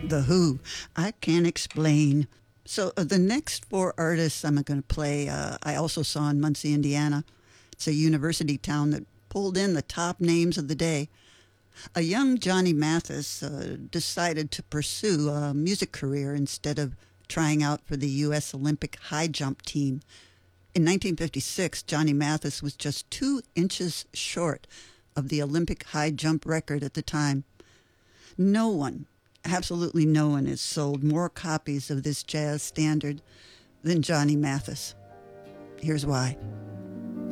The Who. I can't explain. So the next four artists I'm going to play, I also saw in Muncie, Indiana. It's a university town that pulled in the top names of the day. A young Johnny Mathis decided to pursue a music career instead of trying out for the U.S. Olympic high jump team. In 1956, Johnny Mathis was just 2 inches short of the Olympic high jump record at the time. No one, absolutely no one, has sold more copies of this jazz standard than Johnny Mathis. Here's why.